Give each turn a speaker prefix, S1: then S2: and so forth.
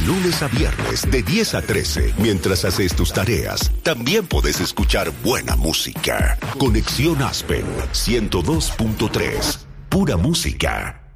S1: lunes a viernes de 10 a 13, mientras haces tus tareas. También puedes escuchar buena música. Conexión Aspen 102.3. Pura música.